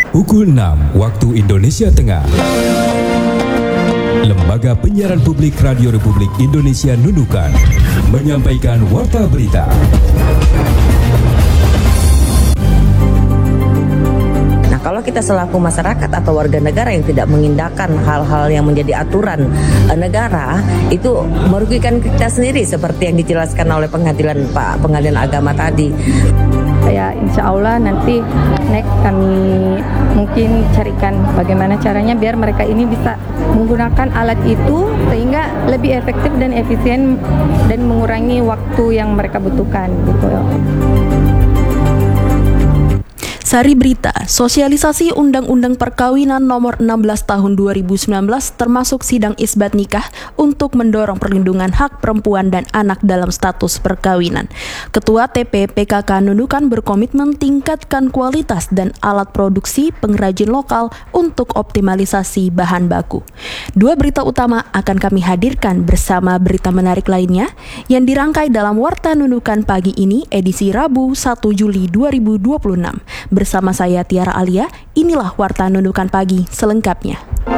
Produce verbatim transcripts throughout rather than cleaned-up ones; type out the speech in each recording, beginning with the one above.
Pukul enam waktu Indonesia Tengah. Lembaga Penyiaran Publik Radio Republik Indonesia Nunukan menyampaikan warta berita. Nah, kalau kita selaku masyarakat atau warga negara yang tidak mengindahkan hal-hal yang menjadi aturan e, negara, itu merugikan kita sendiri seperti yang dijelaskan oleh pengadilan Pak Pengadilan Agama tadi. Ya, insya Allah nanti next kami mungkin carikan bagaimana caranya biar mereka ini bisa menggunakan alat itu sehingga lebih efektif dan efisien dan mengurangi waktu yang mereka butuhkan gitu. Sari Berita, sosialisasi Undang-Undang Perkawinan Nomor enam belas Tahun dua ribu sembilan belas termasuk sidang isbat nikah untuk mendorong perlindungan hak perempuan dan anak dalam status perkawinan. Ketua T P P K K Nunukan berkomitmen tingkatkan kualitas dan alat produksi pengrajin lokal untuk optimalisasi bahan baku. Dua berita utama akan kami hadirkan bersama berita menarik lainnya yang dirangkai dalam Warta Nunukan pagi ini edisi Rabu satu Juli dua ribu dua puluh enam. Bersama saya Tiara Alia, inilah Warta Nunukan Pagi selengkapnya.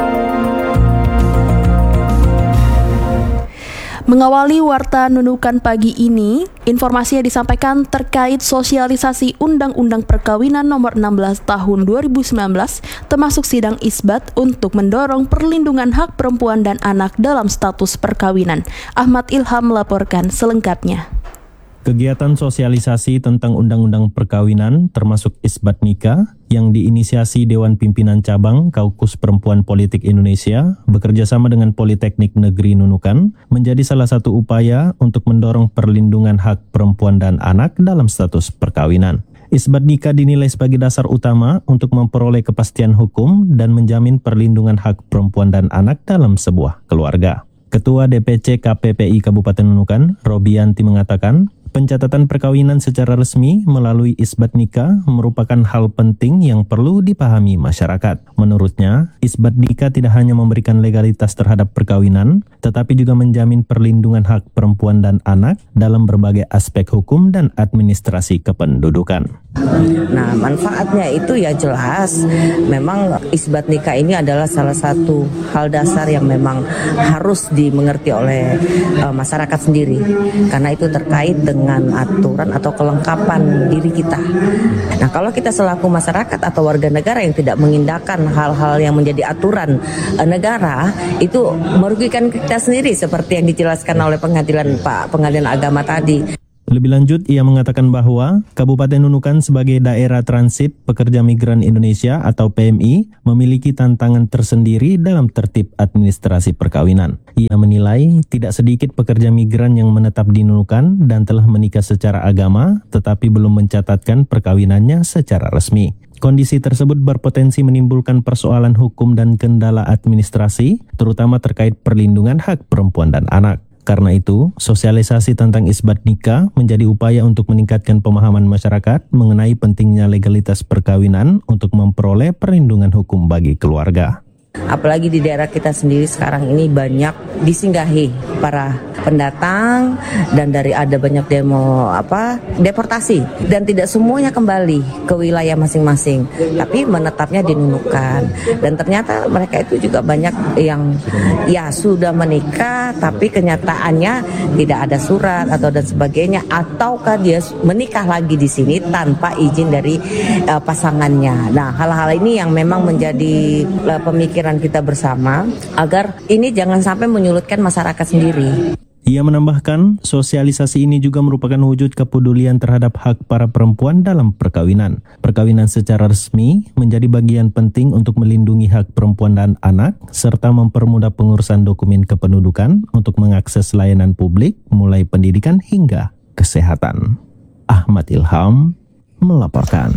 Mengawali Warta Nunukan Pagi ini, informasi yang disampaikan terkait sosialisasi Undang-Undang Perkawinan Nomor enam belas Tahun dua ribu sembilan belas, termasuk sidang isbat untuk mendorong perlindungan hak perempuan dan anak dalam status perkawinan. Ahmad Ilham melaporkan selengkapnya. Kegiatan sosialisasi tentang Undang-Undang Perkawinan termasuk isbat nikah yang diinisiasi Dewan Pimpinan Cabang Kaukus Perempuan Politik Indonesia bekerjasama dengan Politeknik Negeri Nunukan menjadi salah satu upaya untuk mendorong perlindungan hak perempuan dan anak dalam status perkawinan. Isbat nikah dinilai sebagai dasar utama untuk memperoleh kepastian hukum dan menjamin perlindungan hak perempuan dan anak dalam sebuah keluarga. Ketua D P C K P P I Kabupaten Nunukan, Robianti mengatakan, pencatatan perkawinan secara resmi melalui isbat nikah merupakan hal penting yang perlu dipahami masyarakat. Menurutnya, isbat nikah tidak hanya memberikan legalitas terhadap perkawinan, tetapi juga menjamin perlindungan hak perempuan dan anak dalam berbagai aspek hukum dan administrasi kependudukan. Nah, manfaatnya itu ya jelas. Memang isbat nikah ini adalah salah satu hal dasar yang memang harus dimengerti oleh uh, masyarakat sendiri, karena itu terkait dengan aturan atau kelengkapan diri kita. Nah, kalau kita selaku masyarakat atau warga negara yang tidak mengindahkan hal-hal yang menjadi aturan uh, negara, itu merugikan kita sendiri seperti yang dijelaskan oleh pengadilan Pak Pengadilan Agama tadi. Lebih lanjut, ia mengatakan bahwa Kabupaten Nunukan sebagai daerah transit pekerja migran Indonesia atau P M I memiliki tantangan tersendiri dalam tertib administrasi perkawinan. Ia menilai tidak sedikit pekerja migran yang menetap di Nunukan dan telah menikah secara agama tetapi belum mencatatkan perkawinannya secara resmi. Kondisi tersebut berpotensi menimbulkan persoalan hukum dan kendala administrasi, terutama terkait perlindungan hak perempuan dan anak. Karena itu, sosialisasi tentang isbat nikah menjadi upaya untuk meningkatkan pemahaman masyarakat mengenai pentingnya legalitas perkawinan untuk memperoleh perlindungan hukum bagi keluarga. Apalagi di daerah kita sendiri sekarang ini banyak disinggahi para pendatang dan dari ada banyak demo apa deportasi dan tidak semuanya kembali ke wilayah masing-masing, tapi menetapnya di Nunukan. Dan ternyata mereka itu juga banyak yang ya sudah menikah tapi kenyataannya tidak ada surat atau dan sebagainya, ataukah dia menikah lagi di sini tanpa izin dari uh, pasangannya. Nah, hal-hal ini yang memang menjadi uh, pemikiran kita bersama agar ini jangan sampai menyulitkan masyarakat sendiri. Ia menambahkan, sosialisasi ini juga merupakan wujud kepedulian terhadap hak para perempuan dalam perkawinan. Perkawinan secara resmi menjadi bagian penting untuk melindungi hak perempuan dan anak, serta mempermudah pengurusan dokumen kependudukan untuk mengakses layanan publik, mulai pendidikan hingga kesehatan. Ahmad Ilham melaporkan.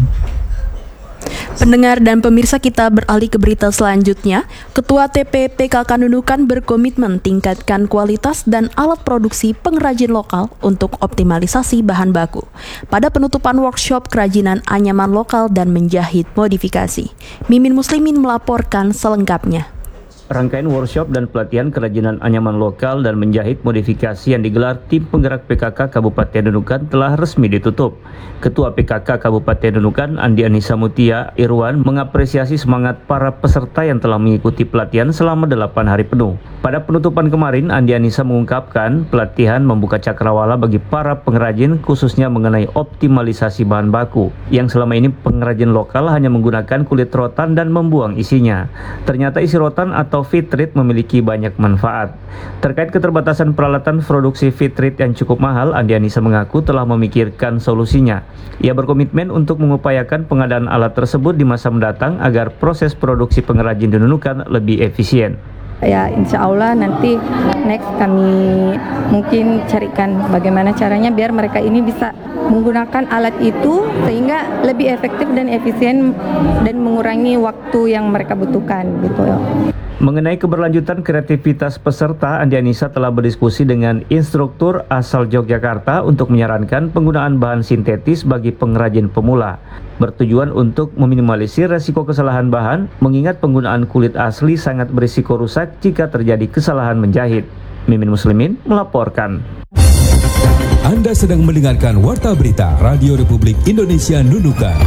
Pendengar dan pemirsa, kita beralih ke berita selanjutnya. Ketua T P P K K Nunukan berkomitmen tingkatkan kualitas dan alat produksi pengrajin lokal untuk optimalisasi bahan baku. Pada penutupan workshop kerajinan anyaman lokal dan menjahit modifikasi, Mimin Muslimin melaporkan selengkapnya. Rangkaian workshop dan pelatihan kerajinan anyaman lokal dan menjahit modifikasi yang digelar tim penggerak P K K Kabupaten Nunukan telah resmi ditutup. Ketua P K K Kabupaten Nunukan Andi Anissa Mutia Irwan mengapresiasi semangat para peserta yang telah mengikuti pelatihan selama delapan hari penuh. Pada penutupan kemarin, Andi Anissa mengungkapkan pelatihan membuka cakrawala bagi para pengrajin khususnya mengenai optimalisasi bahan baku yang selama ini pengrajin lokal hanya menggunakan kulit rotan dan membuang isinya. Ternyata isi rotan atau fitrit memiliki banyak manfaat. Terkait keterbatasan peralatan produksi fitrit yang cukup mahal, Andi Anissa mengaku telah memikirkan solusinya. Ia berkomitmen untuk mengupayakan pengadaan alat tersebut di masa mendatang agar proses produksi pengrajin di Nunukan lebih efisien. Ya, insya Allah nanti next kami mungkin carikan bagaimana caranya biar mereka ini bisa menggunakan alat itu sehingga lebih efektif dan efisien dan mengurangi waktu yang mereka butuhkan gitu ya. Mengenai keberlanjutan kreativitas peserta, Andi Anissa telah berdiskusi dengan instruktur asal Yogyakarta untuk menyarankan penggunaan bahan sintetis bagi pengrajin pemula, bertujuan untuk meminimalisir resiko kesalahan bahan, mengingat penggunaan kulit asli sangat berisiko rusak jika terjadi kesalahan menjahit. Mimin Muslimin melaporkan. Anda sedang mendengarkan Warta Berita Radio Republik Indonesia Nunukan.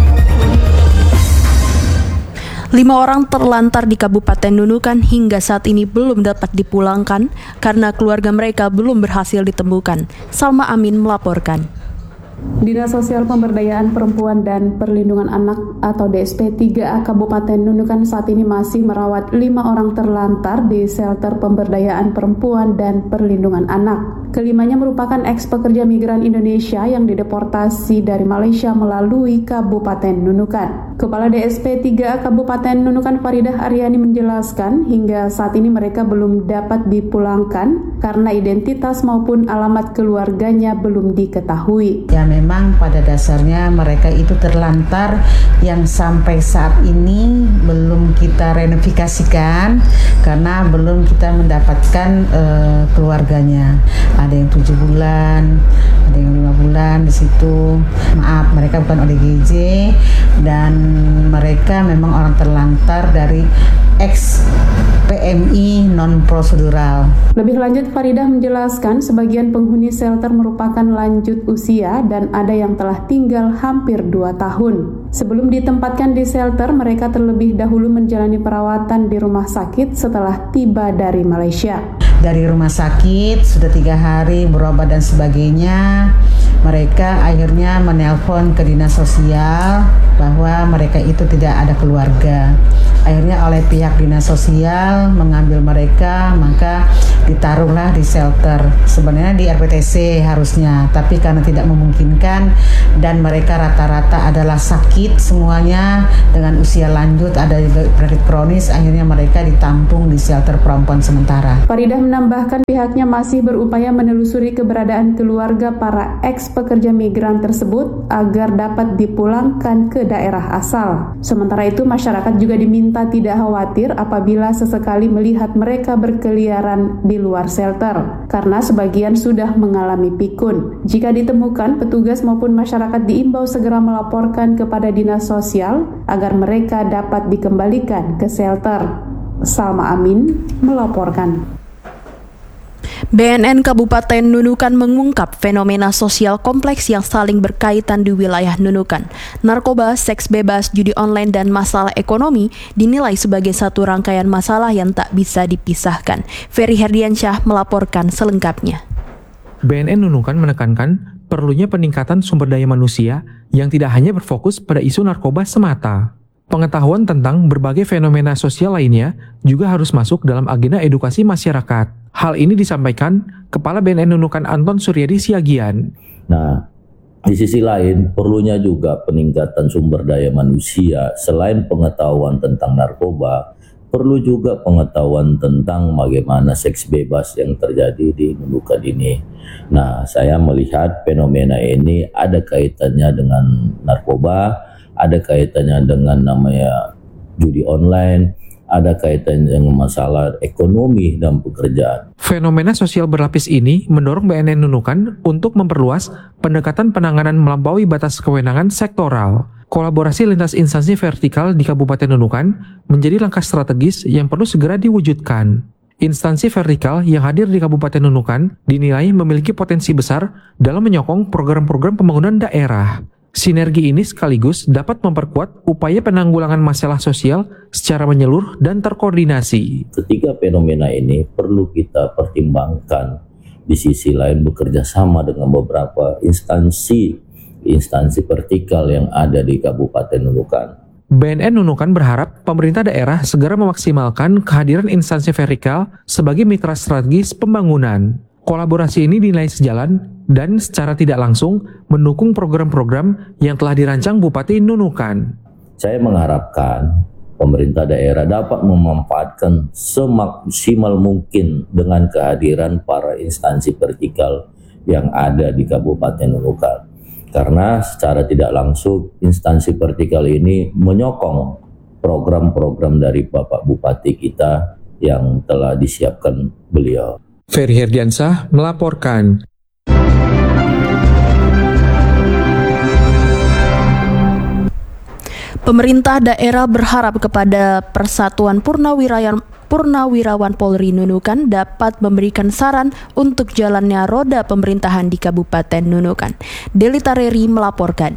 Lima orang terlantar di Kabupaten Nunukan hingga saat ini belum dapat dipulangkan karena keluarga mereka belum berhasil ditemukan. Salma Amin melaporkan. Dinas Sosial Pemberdayaan Perempuan dan Perlindungan Anak atau D S P tiga A Kabupaten Nunukan saat ini masih merawat lima orang terlantar di shelter pemberdayaan perempuan dan perlindungan anak. Kelimanya merupakan eks pekerja migran Indonesia yang dideportasi dari Malaysia melalui Kabupaten Nunukan. Kepala D S P tiga A Kabupaten Nunukan Faridah Aryani menjelaskan hingga saat ini mereka belum dapat dipulangkan karena identitas maupun alamat keluarganya belum diketahui. Ya, memang pada dasarnya mereka itu terlantar yang sampai saat ini belum kita reunifikasikan karena belum kita mendapatkan uh, keluarganya. Ada yang tujuh bulan, ada yang lima bulan di situ. Maaf, mereka bukan O D G J dan mereka memang orang terlantar dari ex P M I non prosedural. Lebih lanjut, Faridah menjelaskan sebagian penghuni shelter merupakan lanjut usia dan ada yang telah tinggal hampir dua tahun. Sebelum ditempatkan di shelter, mereka terlebih dahulu menjalani perawatan di rumah sakit setelah tiba dari Malaysia. Dari rumah sakit sudah tiga hari berobat dan sebagainya, mereka akhirnya menelpon ke dinas sosial bahwa mereka itu tidak ada keluarga. Akhirnya oleh pihak dinas sosial mengambil mereka, maka ditaruhlah di shelter. Sebenarnya di R P T C harusnya, tapi karena tidak memungkinkan dan mereka rata-rata adalah sakit semuanya dengan usia lanjut, ada juga penyakit kronis, akhirnya mereka ditampung di shelter perempuan sementara. Faridah menambahkan pihaknya masih berupaya menelusuri keberadaan keluarga para eks pekerja migran tersebut agar dapat dipulangkan ke daerah asal. Sementara itu, masyarakat juga diminta tidak khawatir apabila sesekali melihat mereka berkeliaran di luar shelter, karena sebagian sudah mengalami pikun. Jika ditemukan, petugas maupun masyarakat diimbau segera melaporkan kepada dinas sosial agar mereka dapat dikembalikan ke shelter. Salma Amin melaporkan. B N N Kabupaten Nunukan mengungkap fenomena sosial kompleks yang saling berkaitan di wilayah Nunukan. Narkoba, seks bebas, judi online, dan masalah ekonomi dinilai sebagai satu rangkaian masalah yang tak bisa dipisahkan. Ferry Herdiansyah melaporkan selengkapnya. B N N Nunukan menekankan perlunya peningkatan sumber daya manusia yang tidak hanya berfokus pada isu narkoba semata. Pengetahuan tentang berbagai fenomena sosial lainnya juga harus masuk dalam agenda edukasi masyarakat. Hal ini disampaikan Kepala B N N Nunukan Anton Suryadi Siagian. Nah, di sisi lain perlunya juga peningkatan sumber daya manusia. Selain pengetahuan tentang narkoba, perlu juga pengetahuan tentang bagaimana seks bebas yang terjadi di Nunukan ini. Nah, saya melihat fenomena ini ada kaitannya dengan narkoba, ada kaitannya dengan namanya judi online, ada kaitan dengan masalah ekonomi dan pekerjaan. Fenomena sosial berlapis ini mendorong B N N Nunukan untuk memperluas pendekatan penanganan melampaui batas kewenangan sektoral. Kolaborasi lintas instansi vertikal di Kabupaten Nunukan menjadi langkah strategis yang perlu segera diwujudkan. Instansi vertikal yang hadir di Kabupaten Nunukan dinilai memiliki potensi besar dalam menyokong program-program pembangunan daerah. Sinergi ini sekaligus dapat memperkuat upaya penanggulangan masalah sosial secara menyeluruh dan terkoordinasi. Ketiga fenomena ini perlu kita pertimbangkan. Di sisi lain bekerja sama dengan beberapa instansi, instansi vertikal yang ada di Kabupaten Nunukan. B N N Nunukan berharap pemerintah daerah segera memaksimalkan kehadiran instansi vertikal sebagai mitra strategis pembangunan. Kolaborasi ini dinilai sejalan dan secara tidak langsung mendukung program-program yang telah dirancang Bupati Nunukan. Saya mengharapkan pemerintah daerah dapat memanfaatkan semaksimal mungkin dengan kehadiran para instansi vertikal yang ada di Kabupaten Nunukan. Karena secara tidak langsung instansi vertikal ini menyokong program-program dari Bapak Bupati kita yang telah disiapkan beliau. Ferry Herdiansah melaporkan. Pemerintah daerah berharap kepada Persatuan Purnawirawan Purnawirawan Polri Nunukan dapat memberikan saran untuk jalannya roda pemerintahan di Kabupaten Nunukan. Deli Tareri melaporkan.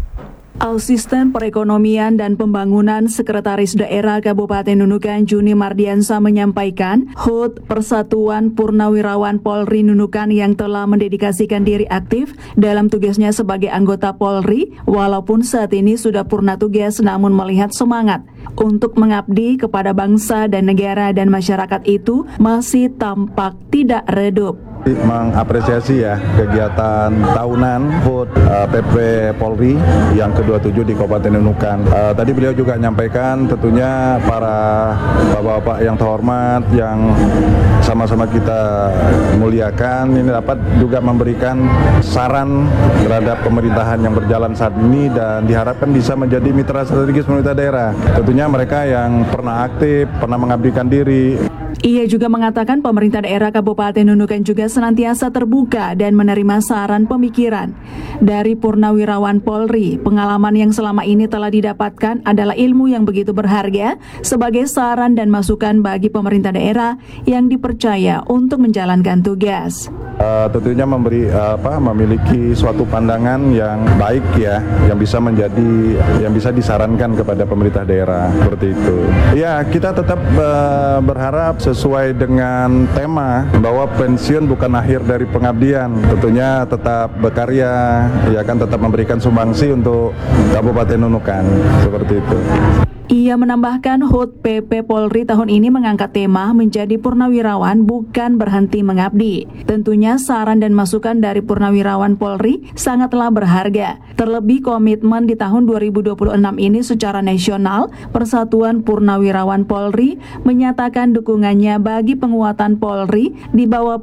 Asisten Perekonomian dan Pembangunan Sekretaris Daerah Kabupaten Nunukan Juni Mardiansa menyampaikan H U T Persatuan Purnawirawan Polri Nunukan yang telah mendedikasikan diri aktif dalam tugasnya sebagai anggota Polri walaupun saat ini sudah purna tugas namun melihat semangat untuk mengabdi kepada bangsa dan negara dan masyarakat itu masih tampak tidak redup. Mengapresiasi ya kegiatan tahunan H U T uh, P P Polri yang ke dua puluh tujuh di Kabupaten Nunukan. Uh, tadi beliau juga menyampaikan tentunya para bapak-bapak yang terhormat yang sama-sama kita muliakan ini dapat juga memberikan saran terhadap pemerintahan yang berjalan saat ini dan diharapkan bisa menjadi mitra strategis pemerintah daerah. Tentunya mereka yang pernah aktif, pernah mengabdikan diri. Ia juga mengatakan pemerintah daerah Kabupaten Nunukan juga senantiasa terbuka dan menerima saran pemikiran dari Purnawirawan Polri. Pengalaman yang selama ini telah didapatkan adalah ilmu yang begitu berharga sebagai saran dan masukan bagi pemerintah daerah yang dipercaya untuk menjalankan tugas. Uh, tentunya memberi uh, apa memiliki suatu pandangan yang baik ya, yang bisa menjadi yang bisa disarankan kepada pemerintah daerah seperti itu. Ya, kita tetap uh, berharap sesuai dengan tema bahwa pensiun bukan akhir dari pengabdian. Tentunya tetap berkarya, ya kan tetap memberikan sumbangsi untuk Kabupaten Nunukan seperti itu. Ia menambahkan H U T P P Polri tahun ini mengangkat tema menjadi purnawirawan bukan berhenti mengabdi. Tentunya saran dan masukan dari Purnawirawan Polri sangatlah berharga. Terlebih komitmen di tahun dua ribu dua puluh enam ini secara nasional, Persatuan Purnawirawan Polri menyatakan dukungannya bagi penguatan Polri di bawah